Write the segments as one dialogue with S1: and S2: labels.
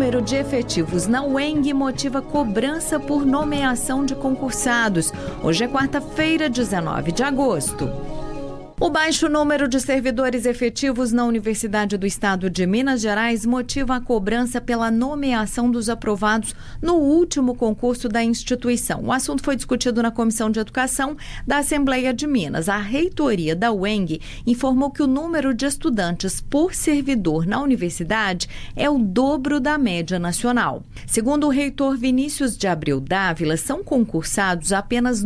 S1: número de efetivos na UENG motiva cobrança por nomeação de concursados. Hoje é quarta-feira, 19 de agosto. O baixo número de servidores efetivos na Universidade do Estado de Minas Gerais motiva a cobrança pela nomeação dos aprovados no último concurso da instituição. O assunto foi discutido na Comissão de Educação da Assembleia de Minas. A reitoria da UENG informou que o número de estudantes por servidor na universidade é o dobro da média nacional. Segundo o reitor Vinícius de Abreu Dávila, são concursados apenas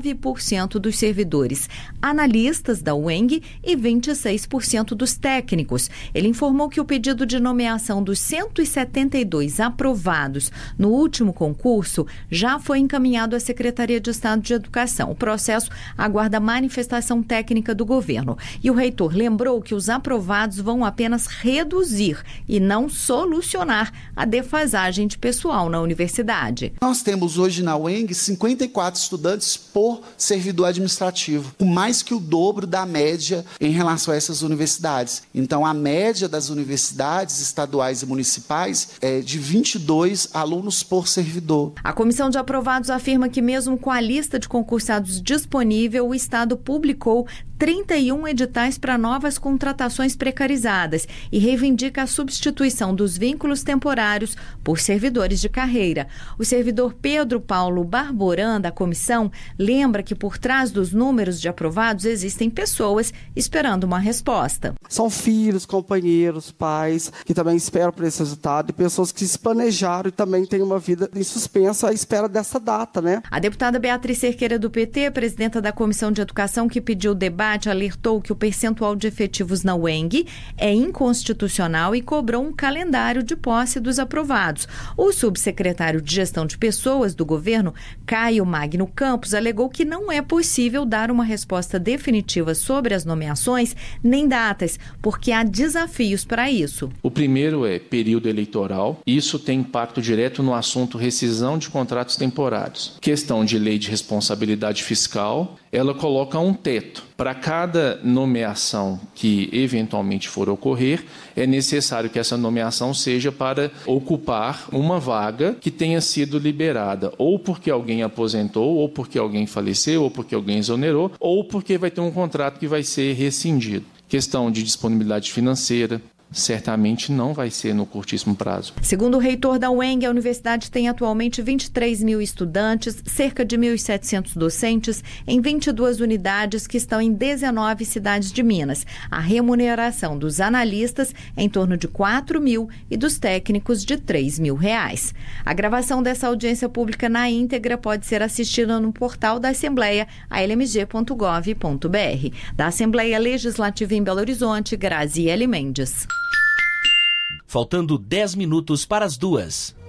S1: 9% dos servidores analistas da UENG e 26% dos técnicos. Ele informou que o pedido de nomeação dos 172 aprovados no último concurso já foi encaminhado à Secretaria de Estado de Educação. O processo aguarda a manifestação técnica do governo. E o reitor lembrou que os aprovados vão apenas reduzir e não solucionar a defasagem de pessoal na universidade.
S2: Nós temos hoje na UENG 54 estudantes por servidor administrativo, com mais que o dobro da média em relação a essas universidades. Então, a média das universidades estaduais e municipais é de 22 alunos por servidor.
S1: A Comissão de Aprovados afirma que, mesmo com a lista de concursados disponível, o Estado publicou 31 editais para novas contratações precarizadas e reivindica a substituição dos vínculos temporários por servidores de carreira. O servidor Pedro Paulo Barboran, da comissão, lembra que por trás dos números de aprovados existem pessoas esperando uma resposta.
S3: São filhos, companheiros, pais que também esperam por esse resultado e pessoas que se planejaram e também têm uma vida em suspenso à espera dessa data, né?
S1: A deputada Beatriz Cerqueira do PT, presidenta da Comissão de Educação que pediu o debate, alertou que o percentual de efetivos na UENG é inconstitucional e cobrou um calendário de posse dos aprovados. O subsecretário de Gestão de Pessoas do governo, Caio Magno Campos, alegou que não é possível dar uma resposta definitiva sobre as nomeações nem datas, porque há desafios para isso.
S4: O primeiro é período eleitoral. Isso tem impacto direto no assunto rescisão de contratos temporários. Questão de lei de responsabilidade fiscal, ela coloca um teto. Para cada nomeação que eventualmente for ocorrer, é necessário que essa nomeação seja para ocupar uma vaga que tenha sido liberada, ou porque alguém aposentou, ou porque alguém faleceu, ou porque alguém exonerou, ou porque vai ter um contrato que vai ser rescindido. Questão de disponibilidade financeira. Certamente não vai ser no curtíssimo prazo.
S1: Segundo o reitor da UENG, a universidade tem atualmente 23 mil estudantes, cerca de 1.700 docentes em 22 unidades que estão em 19 cidades de Minas. A remuneração dos analistas é em torno de 4 mil e dos técnicos de 3 mil reais. A gravação dessa audiência pública na íntegra pode ser assistida no portal da Assembleia, almg.gov.br. Da Assembleia Legislativa em Belo Horizonte, Graziele Mendes.
S5: Faltando 10 minutos para as 2.